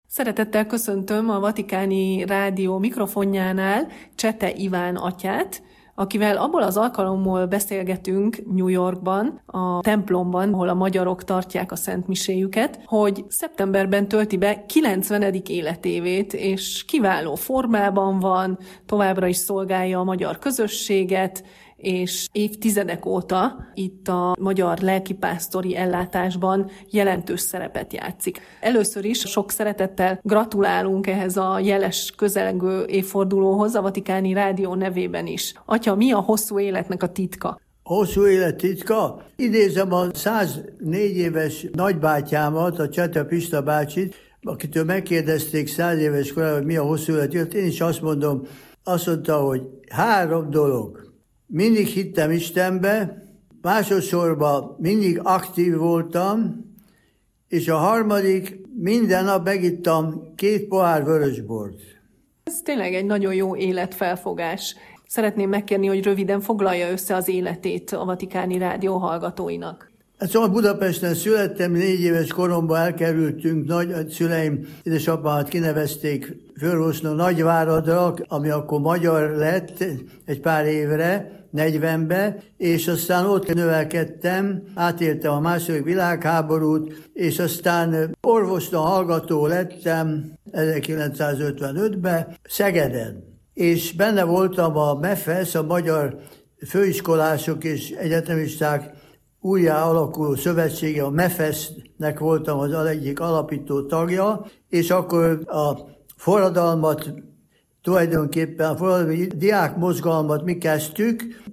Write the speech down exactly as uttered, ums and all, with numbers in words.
Szeretettel köszöntöm a Vatikáni Rádió mikrofonjánál Csete Iván atyát, akivel abból az alkalommal beszélgetünk New Yorkban, a templomban, ahol a magyarok tartják a szentmiséjüket, hogy szeptemberben tölti be kilencvenedik életévét, és kiváló formában van, továbbra is szolgálja a magyar közösséget, és évtizedek óta itt a magyar lelkipásztori ellátásban jelentős szerepet játszik. Először is sok szeretettel gratulálunk ehhez a jeles közelgő évfordulóhoz a Vatikáni Rádió nevében is. Atya, mi a hosszú életnek a titka? A hosszú élet titka? Idézem a száznégy éves nagybátyámat, a Csete Pista bácsit, akitől megkérdezték száz éves korában, hogy mi a hosszú élet titka. Én is azt mondom, azt mondta, hogy három dolog. Mindig hittem Istenbe, másodszorban mindig aktív voltam, és a harmadik, minden nap megittam két pohár vörösbort. Ez tényleg egy nagyon jó életfelfogás. Szeretném megkérni, hogy röviden foglalja össze az életét a Vatikáni Rádió hallgatóinak. Hát szóval Budapesten születtem, négy éves koromban elkerültünk, nagy, a szüleim, édesapámat kinevezték főorvosnak Nagyváradra, ami akkor magyar lett egy pár évre, negyvenbe, és aztán ott növelkedtem, átéltem a második világháborút, és aztán orvosna hallgató lettem ezerkilencszázötvenötben Szegeden. És benne voltam a MEFESZ, a Magyar Főiskolások és Egyetemisták újjá alakuló szövetsége, a MEFESZ-nek voltam az egyik alapító tagja, és akkor a forradalmat, tulajdonképpen a forradalmi diák mozgalmat mi kezdtük,